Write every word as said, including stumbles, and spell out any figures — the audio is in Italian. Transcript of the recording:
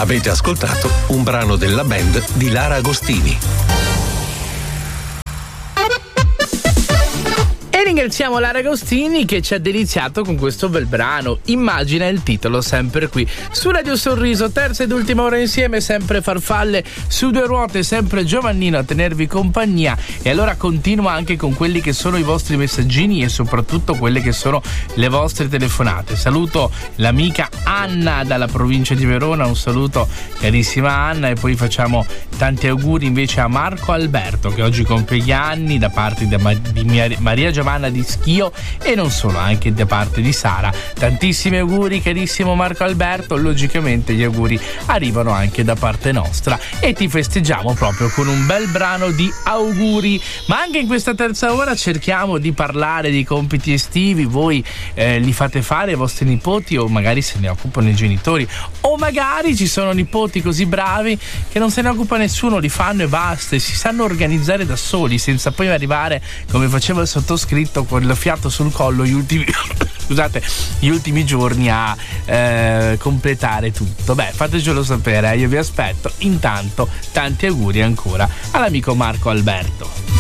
Avete ascoltato un brano della band di Lara Agostini. Ringraziamo Lara Agostini che ci ha deliziato con questo bel brano. Immagina il titolo, sempre qui su Radio Sorriso, terza ed ultima ora insieme, sempre farfalle su due ruote, sempre Giovannino a tenervi compagnia. E allora continua anche con quelli che sono i vostri messaggini e soprattutto quelle che sono le vostre telefonate. Saluto l'amica Anna dalla provincia di Verona, un saluto carissima Anna, e poi facciamo tanti auguri invece a Marco Alberto che oggi compie gli anni da parte di Maria Giovanna di Schio e non solo, anche da parte di Sara. Tantissimi auguri carissimo Marco Alberto. Logicamente gli auguri arrivano anche da parte nostra e ti festeggiamo proprio con un bel brano di auguri. Ma anche in questa terza ora cerchiamo di parlare di compiti estivi. Voi eh, li fate fare ai vostri nipoti o magari se ne occupano i genitori, o magari ci sono nipoti così bravi che non se ne occupa nessuno, li fanno e basta, e si sanno organizzare da soli senza poi arrivare come faceva il sottoscritto con il fiato sul collo gli ultimi scusate gli ultimi giorni a eh, completare tutto. Beh, fatecelo sapere, eh, io vi aspetto. Intanto tanti auguri ancora all'amico Marco Alberto.